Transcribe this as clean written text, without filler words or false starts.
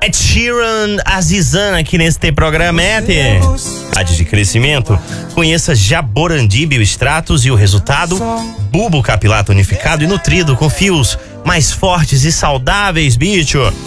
Ed Sheeran, Azizan aqui neste programa. Ade de crescimento. Conheça Jaborandi Bioextratos e o resultado: bulbo capilar tonificado e nutrido com fios mais fortes e saudáveis, bicho.